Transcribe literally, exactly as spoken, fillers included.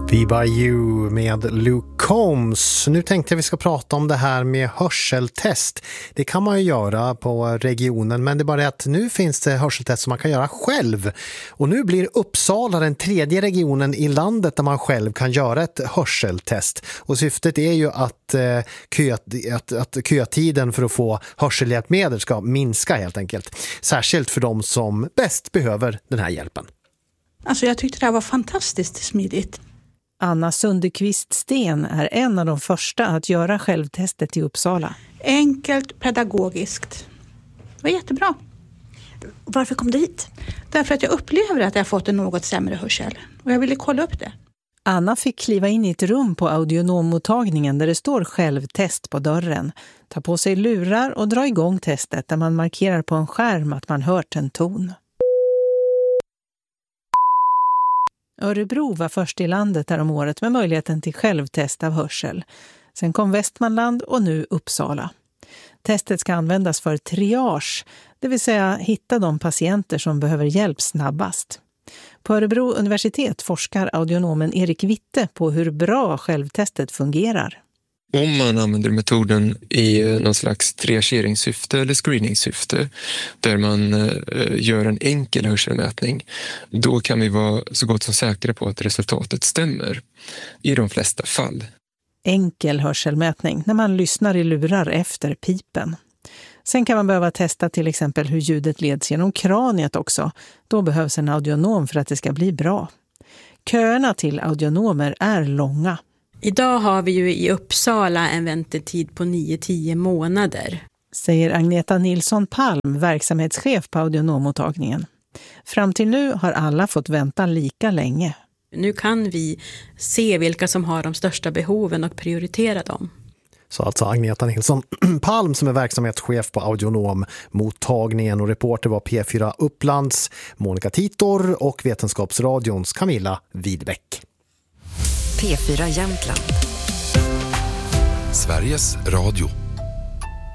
Be By You med Luke Combs. Nu tänkte jag vi ska prata om det här med hörseltest. Det kan man ju göra på regionen, men det är bara det att nu finns det hörseltest som man kan göra själv. Och nu blir Uppsala den tredje regionen i landet där man själv kan göra ett hörseltest. Och syftet är ju att, eh, kö, att, att kötiden för att få hörselhjälpmedel ska minska helt enkelt. Särskilt för de som bäst behöver den här hjälpen. Alltså jag tyckte det här var fantastiskt smidigt. Anna Sunderqvist Sten är en av de första att göra självtestet i Uppsala. Enkelt, pedagogiskt. Det var jättebra. Varför kom du hit? Därför att jag upplever att jag har fått en något sämre hörsel. Och jag ville kolla upp det. Anna fick kliva in i ett rum på audionommottagningen där det står självtest på dörren. Ta på sig lurar och dra igång testet där man markerar på en skärm att man hört en ton. Örebro var först i landet här om året med möjligheten till självtest av hörsel. Sen kom Västmanland och nu Uppsala. Testet ska användas för triage, det vill säga hitta de patienter som behöver hjälp snabbast. På Örebro universitet forskar audionomen Erik Witte på hur bra självtestet fungerar. Om man använder metoden i någon slags triageringssyfte eller screeningsyfte där man gör en enkel hörselmätning, då kan vi vara så gott som säkra på att resultatet stämmer i de flesta fall. Enkel hörselmätning när man lyssnar i lurar efter pipen. Sen kan man behöva testa till exempel hur ljudet leds genom kraniet också. Då behövs en audionom för att det ska bli bra. Köerna till audionomer är långa. Idag har vi ju i Uppsala en väntetid på nio till tio månader. Säger Agneta Nilsson Palm, verksamhetschef på audionommottagningen. Fram till nu har alla fått vänta lika länge. Nu kan vi se vilka som har de största behoven och prioritera dem. Så alltså Agneta Nilsson Palm som är verksamhetschef på audionommottagningen, och reporter var P fyra Upplands Monica Titor och Vetenskapsradions Camilla Widbeck. P fyra Jämtland. Sveriges Radio.